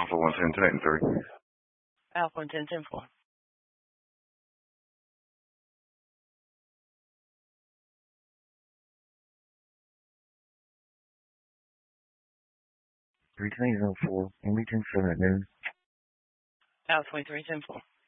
Alpha 110, 10 8 and 3. Alpha 110, 10 4. 320-4, and return 7 at noon. Alpha 23, 10 4.